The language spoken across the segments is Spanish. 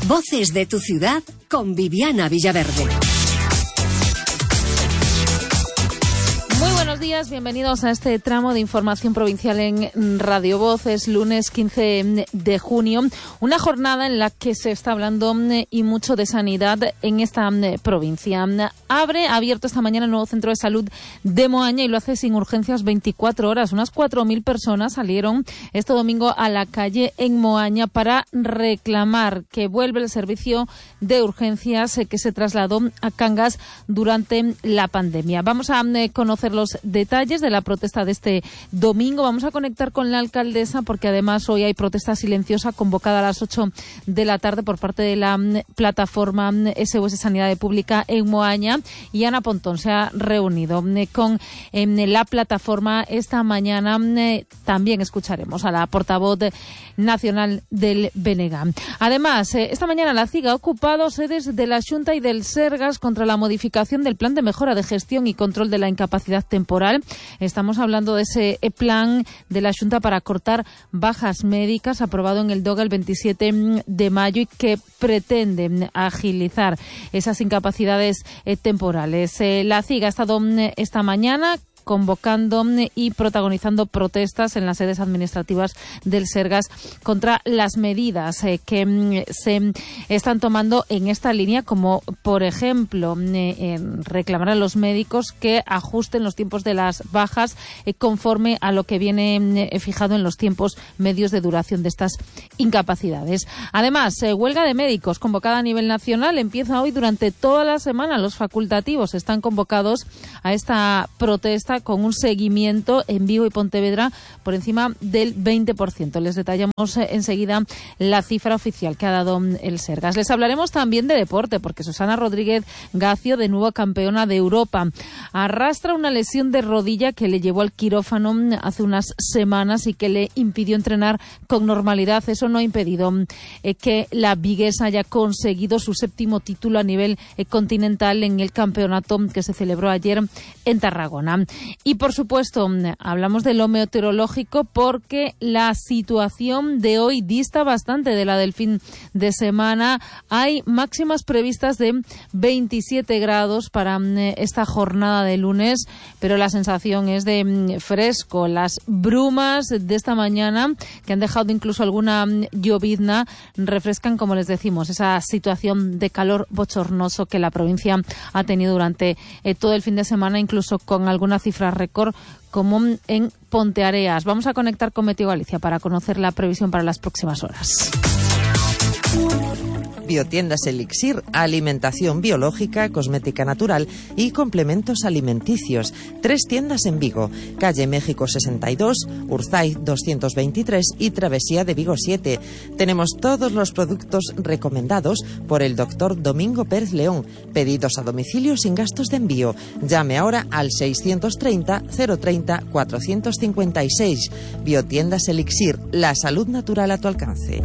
Voces de tu ciudad con Viviana Villaverde. Muy buenos días, bienvenidos a este tramo de información provincial en Radio Voz. Es lunes 15 de junio, una jornada en la que se está hablando y mucho de sanidad en esta provincia. Ha abierto esta mañana el nuevo centro de salud de Moaña y lo hace sin urgencias 24 horas. Unas 4.000 personas salieron este domingo a la calle en Moaña para reclamar que vuelve el servicio de urgencias que se trasladó a Cangas durante la pandemia. Vamos a conocer los detalles de la protesta de este domingo. Vamos a conectar con la alcaldesa porque además hoy hay protesta silenciosa convocada a las 8 de la tarde por parte de la plataforma SOS Sanidad Pública en Moaña, y Ana Pontón se ha reunido con la plataforma esta mañana. También escucharemos a la portavoz nacional del BNG. Además, esta mañana la CIG ha ocupado sedes de la Xunta y del Sergas contra la modificación del plan de mejora de gestión y control de la incapacidad temporal. Estamos hablando de ese plan de la Xunta para cortar bajas médicas, aprobado en el DOGA el 27 de mayo y que pretende agilizar esas incapacidades temporales. La CIG ha estado esta mañana convocando y protagonizando protestas en las sedes administrativas del Sergas contra las medidas que se están tomando en esta línea, como por ejemplo reclamar a los médicos que ajusten los tiempos de las bajas conforme a lo que viene fijado en los tiempos medios de duración de estas incapacidades. Además, huelga de médicos convocada a nivel nacional empieza hoy durante toda la semana. Los facultativos están convocados a esta protesta con un seguimiento en Vigo y Pontevedra por encima del 20%. Les detallamos enseguida la cifra oficial que ha dado el Sergas. Les hablaremos también de deporte, porque Susana Rodríguez Gacio, de nuevo campeona de Europa, arrastra una lesión de rodilla que le llevó al quirófano hace unas semanas y que le impidió entrenar con normalidad. Eso no ha impedido que la viguesa haya conseguido su 7º título a nivel continental en el campeonato que se celebró ayer en Tarragona. Y por supuesto, hablamos de lo meteorológico porque la situación de hoy dista bastante de la del fin de semana. Hay máximas previstas de 27 grados para esta jornada de lunes, pero la sensación es de fresco. Las brumas de esta mañana, que han dejado incluso alguna llovizna, refrescan, como les decimos, esa situación de calor bochornoso que la provincia ha tenido durante todo el fin de semana, incluso con alguna cifra récord como en Ponteareas. Vamos a conectar con Meteo Galicia para conocer la previsión para las próximas horas. Biotiendas Elixir, alimentación biológica, cosmética natural y complementos alimenticios. 3 tiendas en Vigo, calle México 62, Urzay 223 y Travesía de Vigo 7. Tenemos todos los productos recomendados por el doctor Domingo Pérez León. Pedidos a domicilio sin gastos de envío. Llame ahora al 630 030 456. Biotiendas Elixir, la salud natural a tu alcance.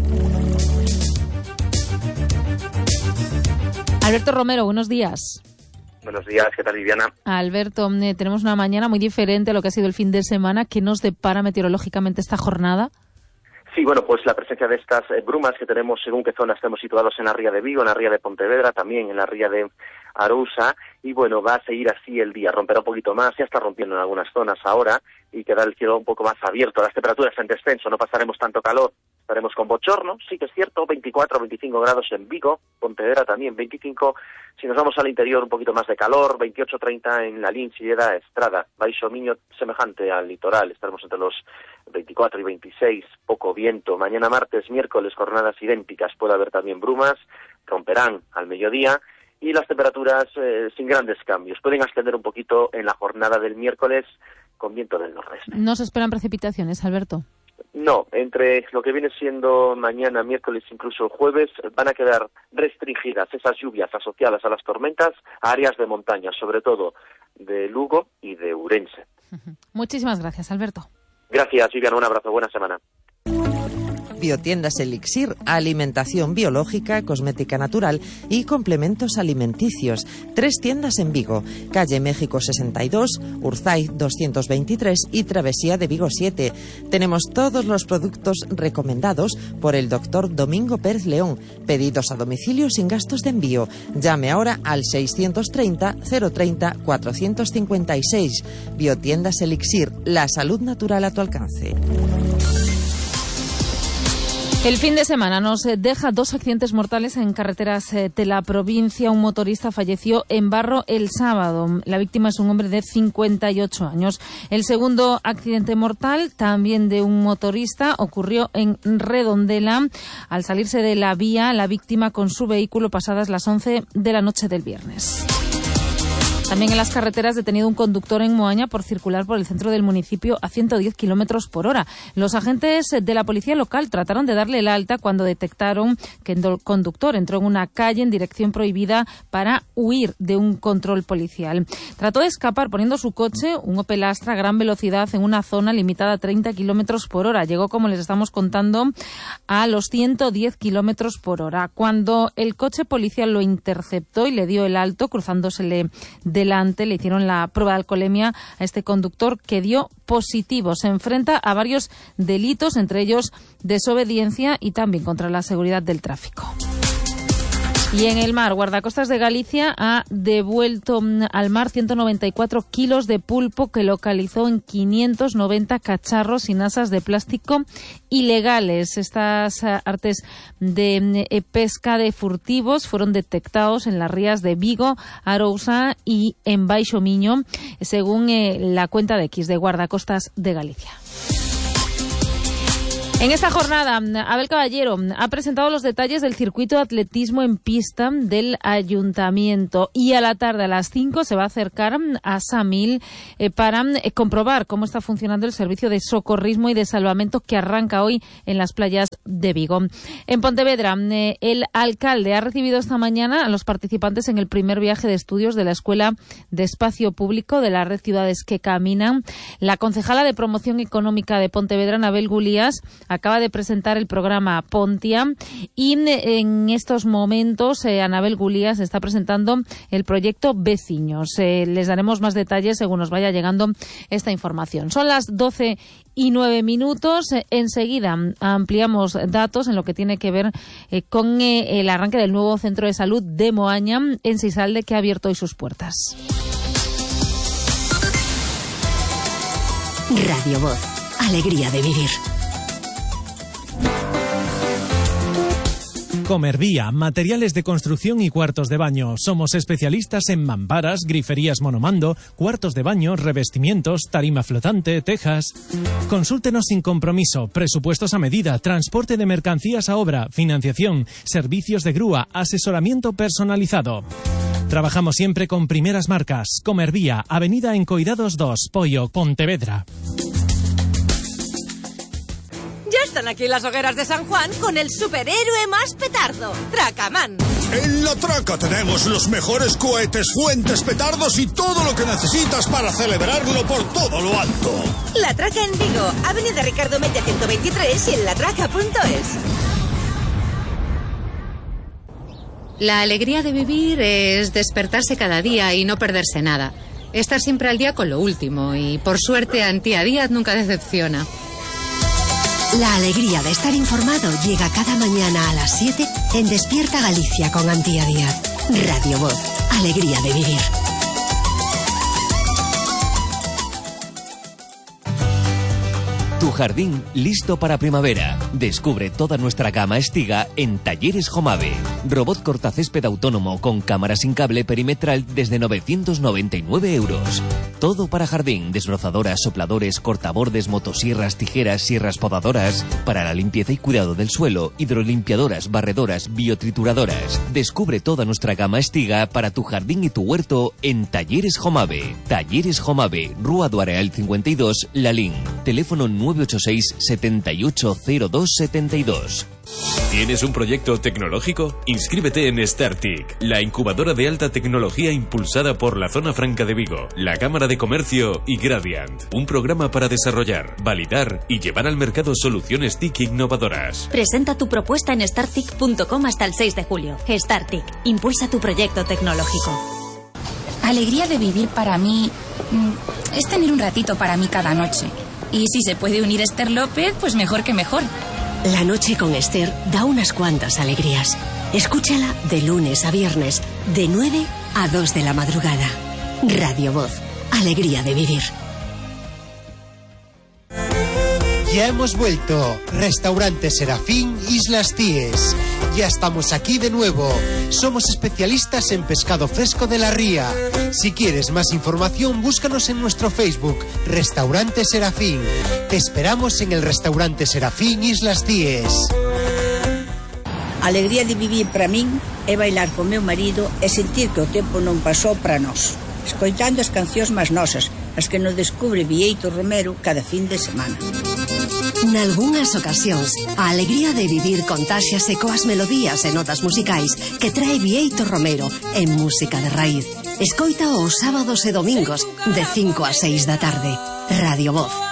Alberto Romero, buenos días. Buenos días, ¿qué tal, Viviana? Alberto, tenemos una mañana muy diferente a lo que ha sido el fin de semana. ¿Qué nos depara meteorológicamente esta jornada? Sí, bueno, pues la presencia de estas brumas que tenemos según qué zona estemos situados en la ría de Vigo, en la ría de Pontevedra, también en la ría de Arousa, y bueno, va a seguir así el día, romperá un poquito más, ya está rompiendo en algunas zonas ahora, y queda el cielo un poco más abierto, las temperaturas en descenso, no pasaremos tanto calor, estaremos con bochorno, sí que es cierto, 24 25 grados en Vigo, Pontevedra también 25, si nos vamos al interior un poquito más de calor, 28-30 en La Lin, Silleda, Estrada, Baixo Miño, semejante al litoral, estaremos entre los 24 y 26, poco viento. Mañana martes, miércoles, jornadas idénticas, puede haber también brumas, romperán al mediodía, y las temperaturas sin grandes cambios. Pueden ascender un poquito en la jornada del miércoles con viento del nordeste. ¿No se esperan precipitaciones, Alberto? No, entre lo que viene siendo mañana, miércoles, incluso el jueves, van a quedar restringidas esas lluvias asociadas a las tormentas a áreas de montaña, sobre todo de Lugo y de Ourense. Muchísimas gracias, Alberto. Gracias, Viviana, un abrazo, buena semana. Biotiendas Elixir, alimentación biológica, cosmética natural y complementos alimenticios. 3 tiendas en Vigo, calle México 62, Urzaiz 223 y Travesía de Vigo 7. Tenemos todos los productos recomendados por el doctor Domingo Pérez León. Pedidos a domicilio sin gastos de envío. Llame ahora al 630 030 456. Biotiendas Elixir, la salud natural a tu alcance. El fin de semana nos deja 2 accidentes mortales en carreteras de la provincia. Un motorista falleció en Barro el sábado. La víctima es un hombre de 58 años. El segundo accidente mortal, también de un motorista, ocurrió en Redondela. Al salirse de la vía, la víctima con su vehículo pasadas las 11 de la noche del viernes. También en las carreteras, detenido un conductor en Moaña por circular por el centro del municipio a 110 kilómetros por hora. Los agentes de la policía local trataron de darle el alta cuando detectaron que el conductor entró en una calle en dirección prohibida para huir de un control policial. Trató de escapar poniendo su coche, un Opel Astra, a gran velocidad en una zona limitada a 30 kilómetros por hora. Llegó, como les estamos contando, a los 110 kilómetros por hora. Cuando el coche policial lo interceptó y le dio el alto, cruzándosele delante, le hicieron la prueba de alcoholemia a este conductor, que dio positivo. Se enfrenta a varios delitos, entre ellos desobediencia y también contra la seguridad del tráfico. Y en el mar, Guardacostas de Galicia ha devuelto al mar 194 kilos de pulpo que localizó en 590 cacharros sin asas de plástico ilegales. Estas artes de pesca de furtivos fueron detectados en las rías de Vigo, Arousa y en Baixo Miño, según la cuenta de X de Guardacostas de Galicia. En esta jornada, Abel Caballero ha presentado los detalles del circuito de atletismo en pista del Ayuntamiento, y a la tarde, a las 5, se va a acercar a Samil para comprobar cómo está funcionando el servicio de socorrismo y de salvamento que arranca hoy en las playas de Vigo. En Pontevedra, el alcalde ha recibido esta mañana a los participantes en el primer viaje de estudios de la Escuela de Espacio Público de la red Ciudades que Caminan. La concejala de Promoción Económica de Pontevedra, Anabel Gulías, acaba de presentar el programa Pontia, y en estos momentos Anabel Gulías está presentando el proyecto Veciños. Les daremos más detalles según nos vaya llegando esta información. Son las 12:09. Enseguida ampliamos datos en lo que tiene que ver con el arranque del nuevo centro de salud de Moaña, en Sisalde, que ha abierto hoy sus puertas. Radio Voz. Alegría de vivir. Comervía, materiales de construcción y cuartos de baño. Somos especialistas en mamparas, griferías monomando, cuartos de baño, revestimientos, tarima flotante, tejas. Consúltenos sin compromiso, presupuestos a medida, transporte de mercancías a obra, financiación, servicios de grúa, asesoramiento personalizado. Trabajamos siempre con primeras marcas. Comervía, Avenida Encoidados 2, Poio, Pontevedra. Ya están aquí las hogueras de San Juan con el superhéroe más petardo, Tracaman. En La Traca tenemos los mejores cohetes, fuentes, petardos y todo lo que necesitas para celebrarlo por todo lo alto. La Traca en Vigo, Avenida Ricardo Mella 123 y en latraca.es. La alegría de vivir es despertarse cada día y no perderse nada. Estar siempre al día con lo último y, por suerte, Antía Díaz nunca decepciona. La alegría de estar informado llega cada mañana a las 7 en Despierta Galicia con Antía Díaz. Radio Voz. Alegría de vivir. Tu jardín listo para primavera. Descubre toda nuestra gama Estiga en Talleres Jomave. Robot cortacésped autónomo con cámara sin cable perimetral desde 999 euros. Todo para jardín, desbrozadoras, sopladores, cortabordes, motosierras, tijeras, sierras podadoras. Para la limpieza y cuidado del suelo, hidrolimpiadoras, barredoras, biotrituradoras. Descubre toda nuestra gama Estiga para tu jardín y tu huerto en Talleres Jomave. Talleres Jomave, Rúa do Areal 52, Lalín. Teléfono 9 986 780272. ¿Tienes un proyecto tecnológico? Inscríbete en StarTIC, la incubadora de alta tecnología impulsada por la Zona Franca de Vigo, la Cámara de Comercio y Gradiant. Un programa para desarrollar, validar y llevar al mercado soluciones TIC innovadoras. Presenta tu propuesta en startic.com hasta el 6 de julio. StarTIC, impulsa tu proyecto tecnológico. Alegría de vivir para mí es tener un ratito para mí cada noche. Y si se puede unir Esther López, pues mejor que mejor. La noche con Esther da unas cuantas alegrías. Escúchala de lunes a viernes, de 9 a 2 de la madrugada. Radio Voz, alegría de vivir. Ya hemos vuelto. Restaurante Serafín, Islas Cíes. Ya estamos aquí de nuevo. Somos especialistas en pescado fresco de la ría. Si quieres más información, búscanos en nuestro Facebook, Restaurante Serafín. Te esperamos en el Restaurante Serafín, Islas Cíes. Alegría de vivir para min é bailar con meu marido e sentir que o tempo non pasou para nós, escoitando as cancións máis nosas, as que nos descubre Bieito Romero cada fin de semana. Nalgúnas ocasións, a alegría de vivir contáxiase coas melodías e notas musicais que trae Bieito Romero en música de raíz. Escoita os sábados e domingos de 5 a 6 da tarde. Radio Voz,